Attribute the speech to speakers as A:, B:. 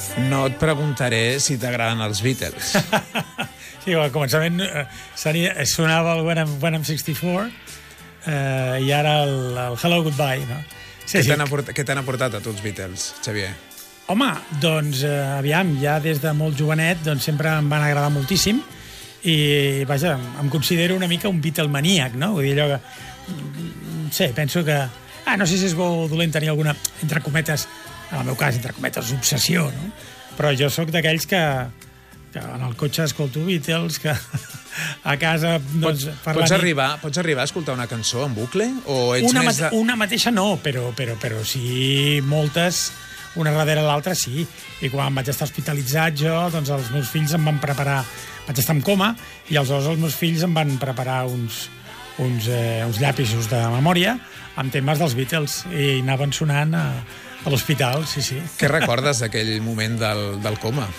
A: No et preguntaré si t'agraden els Beatles.
B: Sí, al començament sonava el When I'm 64 i ara el Hello Goodbye, no?
A: Sí, què t'han aportat a tu els Beatles, Xavier?
B: Home, doncs, aviam, ja des de molt jovenet doncs, sempre em van agradar moltíssim i, vaja, em considero una mica un Beatlemaníac, no? Vull dir, allò que... Sí, penso que... no sé si és bo o dolent tenir alguna, entre cometes, en el meu cas, entre cometes, obsessió, no? Però jo sóc d'aquells que en el cotxe escolto Beatles, que a casa... Doncs,
A: pots arribar a escoltar una cançó en bucle? O ets
B: una mateixa no, però sí moltes, una darrere l'altra sí. I quan vaig estar hospitalitzat jo, doncs els meus fills em van preparar... Vaig estar en coma i aleshores els meus fills em van preparar uns llapisos de memòria amb temes dels Beatles i anaven sonant a l'hospital, sí.
A: Què recordes d'aquell moment del coma?